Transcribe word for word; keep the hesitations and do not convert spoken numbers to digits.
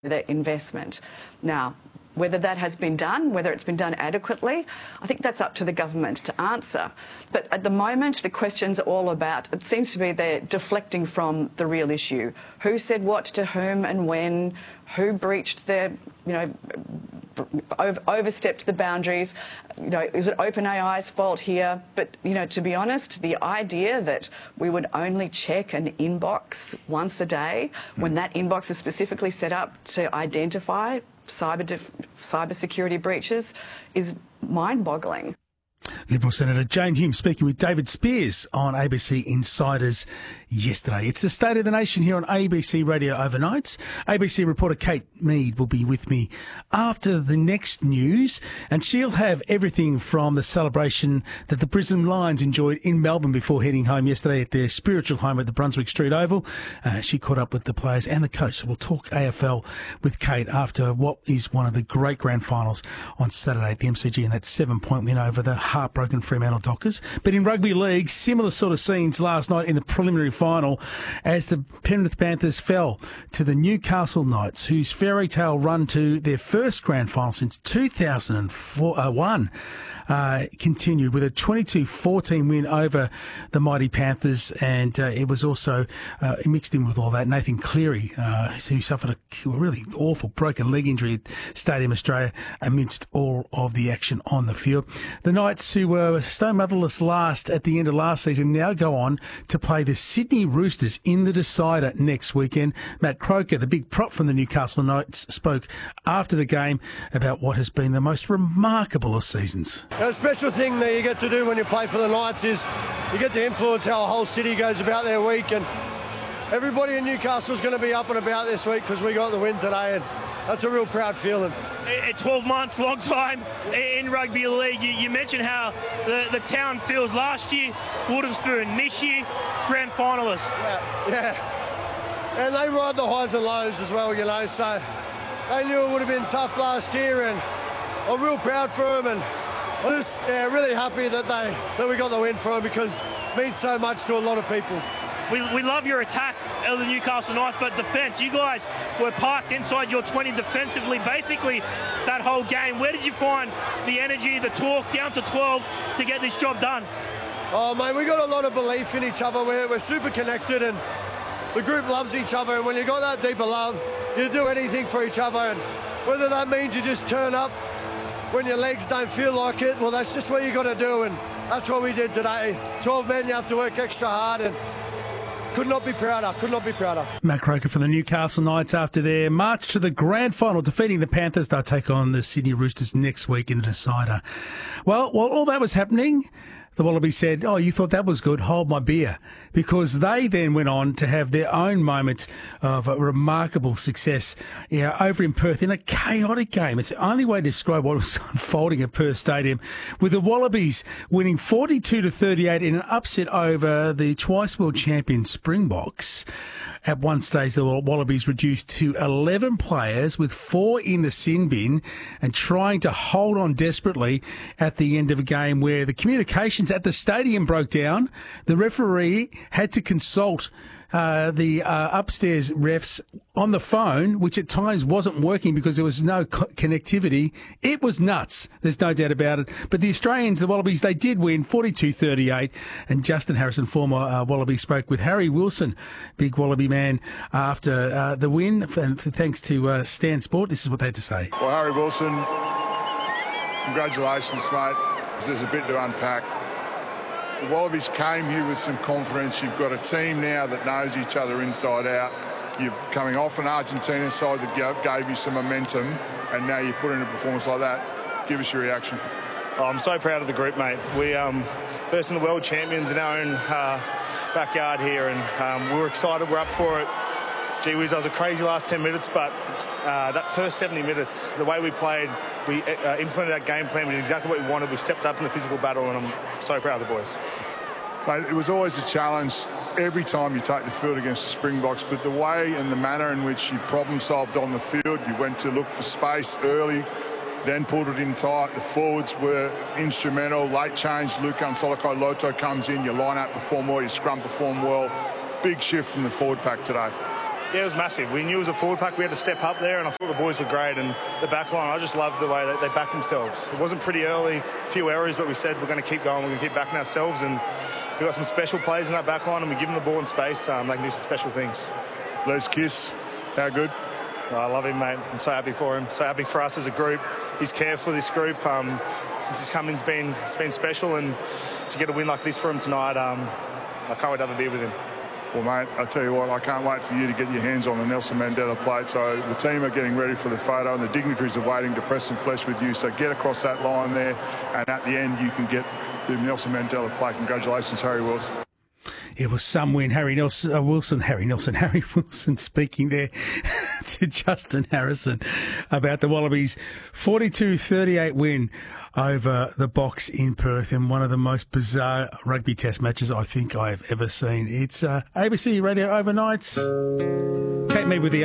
their investment. Now, whether that has been done, whether it's been done adequately, I think that's up to the government to answer. But at the moment, the questions are all about, it seems to be they're deflecting from the real issue. Who said what to whom and when? Who breached their, you know, over, overstepped the boundaries? You know, is it OpenAI's fault here? But, you know, to be honest, the idea that we would only check an inbox once a day, when that inbox is specifically set up to identify cyber cyber security breaches, is mind-boggling. Liberal Senator Jane Hume speaking with David Spears on A B C Insiders yesterday. It's the State of the Nation here on A B C Radio Overnights. A B C reporter Kate Mead will be with me after the next news, and she'll have everything from the celebration that the Brisbane Lions enjoyed in Melbourne before heading home yesterday at their spiritual home at the Brunswick Street Oval. Uh, she caught up with the players and the coach, so we'll talk A F L with Kate after what is one of the great grand finals on Saturday at the M C G, and that seven-point win over the heartbroken Fremantle Dockers. But in rugby league, similar sort of scenes last night in the preliminary final as the Penrith Panthers fell to the Newcastle Knights, whose fairy tale run to their first grand final since two thousand one uh, continued with a twenty-two fourteen win over the mighty Panthers. And uh, it was also uh, mixed in with all that Nathan Cleary, uh, who suffered a really awful broken leg injury at Stadium Australia amidst all of the action on the field. The Knights, who were stone motherless last at the end of last season, now go on to play the Sydney Roosters in the decider next weekend. Matt Croker, the big prop from the Newcastle Knights, spoke after the game about what has been the most remarkable of seasons. A special thing that you get to do when you play for the Knights is you get to influence how a whole city goes about their week, and everybody in Newcastle is going to be up and about this week because we got the win today, and that's a real proud feeling. twelve months, long time in rugby league. You, you mentioned how the, the town feels last year, Wooden Spoon this year, grand finalists. Yeah, yeah. And they ride the highs and lows as well, you know, so they knew it would have been tough last year, and I'm real proud for them, and I'm just yeah, really happy that they that we got the win for them because it means so much to a lot of people. We, we love your attack of the Newcastle Knights, but defence, you guys were parked inside your twenty defensively basically that whole game. Where did you find the energy, the talk, down to twelve to get this job done? Oh, mate, we got a lot of belief in each other. We're, we're super connected, and the group loves each other, and when you got that deep of love, you do anything for each other, and whether that means you just turn up when your legs don't feel like it, well, that's just what you got to do, and that's what we did today. twelve men, you have to work extra hard, and could not be prouder, could not be prouder. Matt Croker from the Newcastle Knights after their march to the grand final, defeating the Panthers. They'll take on the Sydney Roosters next week in the decider. Well, while all that was happening, the Wallabies said, oh, you thought that was good, hold my beer. Because they then went on to have their own moment of a remarkable success yeah, over in Perth in a chaotic game. It's the only way to describe what was unfolding at Perth Stadium, with the Wallabies winning forty-two to thirty-eight in an upset over the twice world champion Springboks. At one stage, the Wallabies reduced to eleven players with four in the sin bin and trying to hold on desperately at the end of a game where the communications at the stadium broke down. The referee had to consult Uh, the uh, upstairs refs on the phone, which at times wasn't working because there was no co- connectivity. It was nuts. There's no doubt about it. But the Australians, the Wallabies, they did win forty-two thirty-eight. And Justin Harrison, former uh, Wallaby, spoke with Harry Wilson, big Wallaby man, after uh, the win. And thanks to uh, Stan Sport, this is what they had to say. Well, Harry Wilson, congratulations, mate. There's a bit to unpack. The Wallabies came here with some confidence. You've got a team now that knows each other inside out. You're coming off an Argentina side that gave you some momentum, and now you put in a performance like that. Give us your reaction. Oh, I'm so proud of the group, mate. We um, first in the world champions in our own uh, backyard here, and um, we were excited. We're up for it. Gee whiz, that was a crazy last ten minutes, but uh, that first seventy minutes, the way we played, we uh, implemented our game plan. We did exactly what we wanted. We stepped up in the physical battle, and I'm so proud of the boys. Mate, it was always a challenge every time you take the field against the Springboks, but the way and the manner in which you problem solved on the field, you went to look for space early, then pulled it in tight. The forwards were instrumental. Late change, Luka Nsolokai-Loto comes in, your line-out performed well, your scrum performed well. Big shift from the forward pack today. Yeah, it was massive. We knew it was a forward pack. We had to step up there, and I thought the boys were great. And the back line, I just loved the way that they backed themselves. It wasn't pretty early, a few errors, but we said we're going to keep going. We're going to keep backing ourselves, and we've got some special players in that back line, and we give them the ball in space. Um, they can do some special things. Les Kiss, how good? Oh, I love him, mate. I'm so happy for him. So happy for us as a group. He's cared for this group. Um, since he's come in, it's been, it's been special, and to get a win like this for him tonight, um, I can't wait to have a beer with him. Well, mate, I tell you what, I can't wait for you to get your hands on the Nelson Mandela plate. So the team are getting ready for the photo, and the dignitaries are waiting to press some flesh with you. So get across that line there, and at the end, you can get the Nelson Mandela plate. Congratulations, Harry Wilson. It was some win. Harry Nelson, uh, Wilson, Harry Nelson, Harry Wilson speaking there to Justin Harrison about the Wallabies' forty-two thirty-eight win over the Box in Perth, in one of the most bizarre rugby test matches I think I've ever seen. It's uh, A B C Radio Overnights. Kate Mead with the